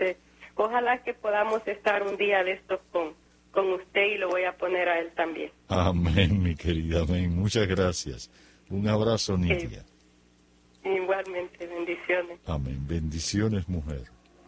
Entonces, ojalá que podamos estar un día de estos con usted y lo voy a poner a él también. Amén, mi querida, amén. Muchas gracias. Un abrazo, Nidia. Igualmente, bendiciones. Amén. Bendiciones, mujer.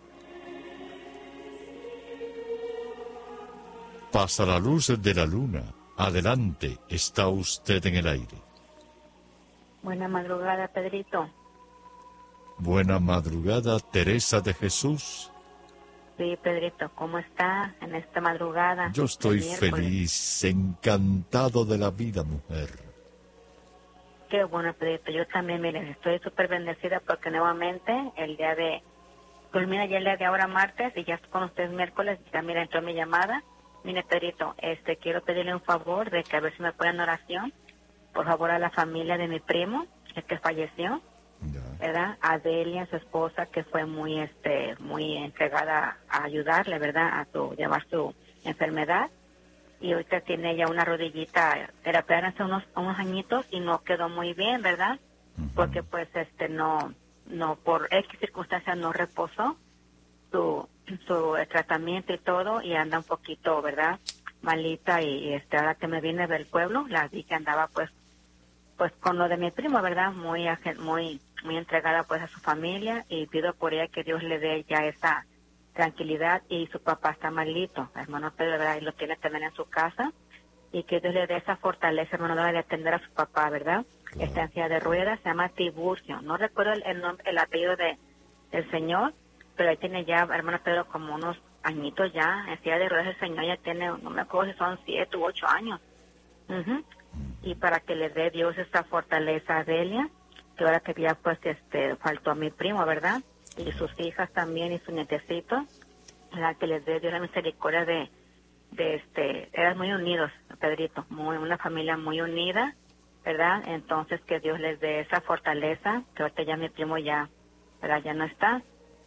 Pasa la luz de la luna. Adelante, está usted en el aire. Buena madrugada, Pedrito. Buena madrugada, Teresa de Jesús. Sí, Pedrito, ¿cómo está en esta madrugada? Yo estoy feliz, encantado de la vida, mujer. Qué bueno, Pedrito. Yo también, miren, estoy súper bendecida porque nuevamente el día de... Pues mira, ya el día de ahora martes y ya con ustedes miércoles, ya mira, entró mi llamada. Mire, Pedrito, quiero pedirle un favor de que a ver si me pueden oración, por favor, a la familia de mi primo, el que falleció. ¿Verdad? Adelia, su esposa, que fue muy entregada a ayudarle, ¿verdad? Llevar su enfermedad. Y ahorita tiene ella una rodillita terapeuta hace unos añitos y no quedó muy bien, ¿verdad? Porque pues no por X circunstancias no reposó su tratamiento y todo y anda un poquito, ¿verdad? Malita y ahora que me viene del pueblo, la vi que andaba pues con lo de mi primo, ¿verdad? Muy entregada pues a su familia y pido por ella que Dios le dé ya esa tranquilidad y su papá está malito, hermano Pedro, ¿verdad? Y lo tiene también en su casa y que Dios le dé esa fortaleza, hermano, de atender a su papá, ¿verdad? Claro. Está en silla de ruedas, se llama Tiburcio, no recuerdo el apellido del señor, pero ahí tiene ya, hermano Pedro, como unos añitos ya, en silla de ruedas el señor ya tiene, no me acuerdo si son 7 u 8 años. Y para que le dé Dios esta fortaleza a Delia, que ahora que ya pues faltó a mi primo, ¿verdad? Y sus hijas también y su nietecito, ¿verdad? Que les dé Dios la misericordia eran muy unidos, Pedrito, una familia muy unida, ¿verdad? Entonces que Dios les dé esa fortaleza, que ahorita ya mi primo ¿verdad? Ya no está.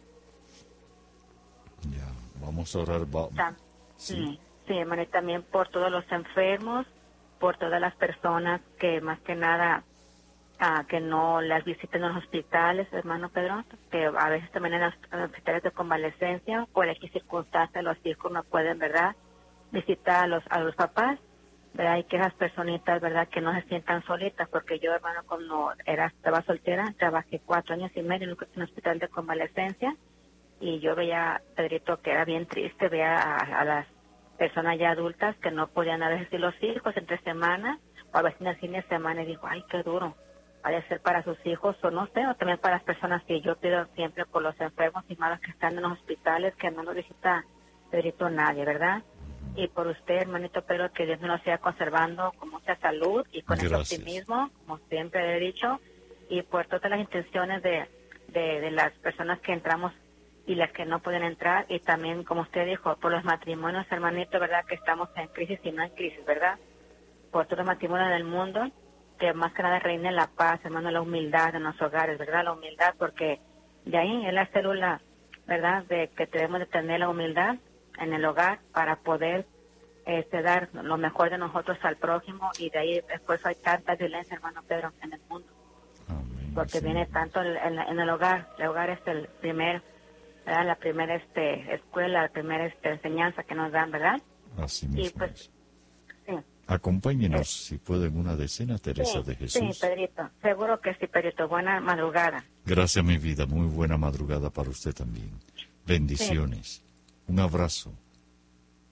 Ya, vamos a orar. Sí, hermano, y también por todos los enfermos, por todas las personas que más que nada que no las visiten en los hospitales, hermano Pedro, que a veces también en los hospitales de convalescencia, por X circunstancias los hijos no pueden, ¿verdad?, visitar a los papás, ¿verdad? Y que esas personitas, ¿verdad?, que no se sientan solitas, porque yo, hermano, cuando estaba soltera, trabajé 4 años y medio en un hospital de convalescencia y yo veía, Pedrito, que era bien triste, veía a las personas ya adultas que no podían a veces ir los hijos entre semanas o a veces en el fin de semana y digo, ay, qué duro, ha de ser para sus hijos o no sé, o también para las personas que yo pido siempre por los enfermos y malos que están en los hospitales, que no lo visita, Pedrito, nadie, ¿verdad? Y por usted, hermanito Pedro, que Dios me lo siga conservando con mucha salud y con ese optimismo, como siempre he dicho, y por todas las intenciones de las personas que entramos y las que no pueden entrar, y también, como usted dijo, por los matrimonios, hermanito, ¿verdad?, que estamos en crisis y no en crisis, ¿verdad? Por todos los matrimonios del mundo, que más que nada reine la paz, hermano, la humildad en los hogares, ¿verdad? La humildad, porque de ahí es la célula, ¿verdad?, de que debemos de tener la humildad en el hogar para poder dar lo mejor de nosotros al prójimo, y de ahí después hay tanta violencia, hermano Pedro, en el mundo. Amén, porque viene tanto en el hogar. El hogar es el primer, ¿verdad?, la primera escuela, la primera enseñanza que nos dan, ¿verdad? Así mismo. Y pues, sí. Acompáñenos, si pueden, una decena, Teresa de Jesús. Sí, Pedrito, seguro que sí, Pedrito. Buena madrugada. Gracias, mi vida. Muy buena madrugada para usted también. Bendiciones. Un abrazo.